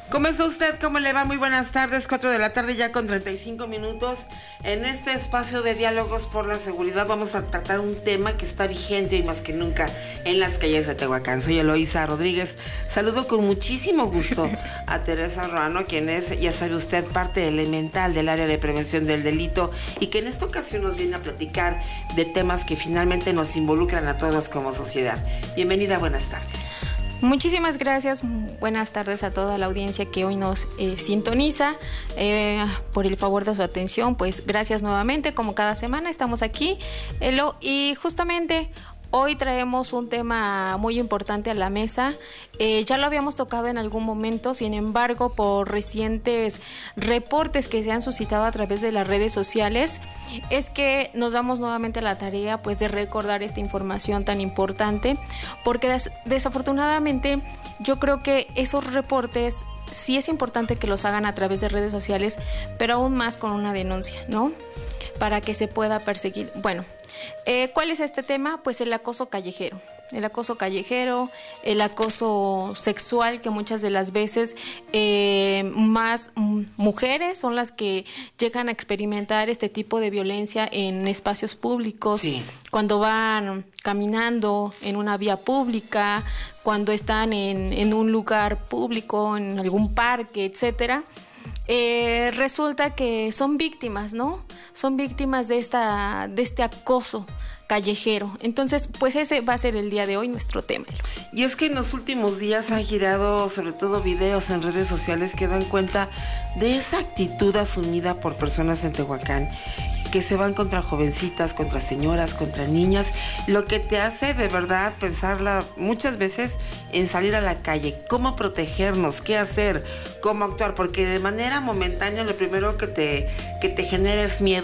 ¿Cómo está usted? ¿Cómo le va? Muy buenas tardes, 4 de la tarde ya con 35 minutos. En este espacio de diálogos por la seguridad vamos a tratar un tema que está vigente y más que nunca en las calles de Tehuacán. Soy Eloísa Rodríguez. Saludo con muchísimo gusto a Teresa Ruano, quien es, ya sabe usted, parte elemental del área de prevención del delito y que en esta ocasión nos viene a platicar de temas que finalmente nos involucran a todos como sociedad. Bienvenida, buenas tardes. Muchísimas gracias, buenas tardes a toda la audiencia que hoy nos sintoniza, por el favor de su atención, pues gracias nuevamente, como cada semana estamos aquí, Elo, y justamente hoy traemos un tema muy importante a la mesa. Ya lo habíamos tocado en algún momento, sin embargo, por recientes reportes que se han suscitado a través de las redes sociales, es que nos damos nuevamente la tarea pues de recordar esta información tan importante, porque desafortunadamente yo creo que esos reportes sí es importante que los hagan a través de redes sociales, pero aún más con una denuncia, ¿no? Para que se pueda perseguir. Bueno, ¿cuál es este tema? Pues el acoso callejero. El acoso callejero, el acoso sexual, que muchas de las veces más mujeres son las que llegan a experimentar este tipo de violencia en espacios públicos, sí. Cuando van caminando en una vía pública, cuando están en un lugar público, en algún parque, etcétera. Resulta que son víctimas, ¿no? Son víctimas de este acoso callejero. Entonces, pues ese va a ser el día de hoy nuestro tema. Y es que en los últimos días han girado sobre todo videos en redes sociales que dan cuenta de esa actitud asumida por personas en Tehuacán, que se van contra jovencitas, contra señoras, contra niñas, lo que te hace de verdad pensarla muchas veces en salir a la calle, cómo protegernos, qué hacer, cómo actuar, porque de manera momentánea lo primero que te genera es miedo